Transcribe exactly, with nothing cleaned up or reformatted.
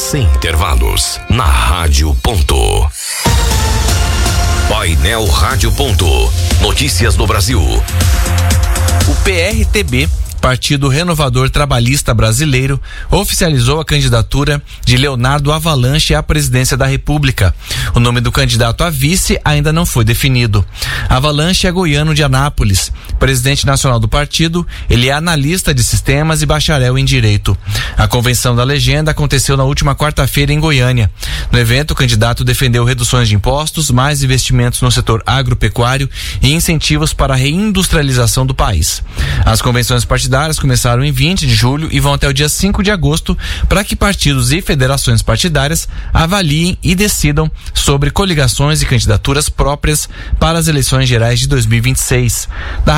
sem intervalos, na Rádio Ponto. Painel Rádio Ponto. Notícias do Brasil. O P R T B, Partido Renovador Trabalhista Brasileiro, oficializou a candidatura de Leonardo Avalanche à presidência da República. O nome do candidato a vice ainda não foi definido. Avalanche é goiano de Anápolis, presidente nacional do partido. Ele é analista de sistemas e bacharel em direito. A convenção da legenda aconteceu na última quarta-feira em Goiânia. No evento, o candidato defendeu reduções de impostos, mais investimentos no setor agropecuário e incentivos para a reindustrialização do país. As convenções partidárias começaram em vinte de julho e vão até o dia cinco de agosto para que partidos e federações partidárias avaliem e decidam sobre coligações e candidaturas próprias para as eleições gerais de dois mil e vinte e seis. Da